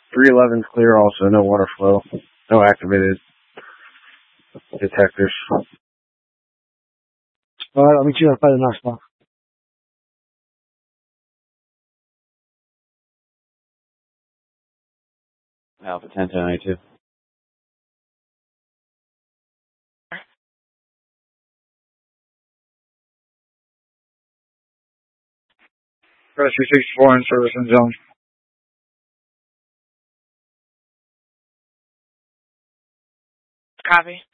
311's clear also, no water flow, no activated detectors. Alright, I'll meet you by the next one. Alpha 1092. Press 364 in service and zone. Copy.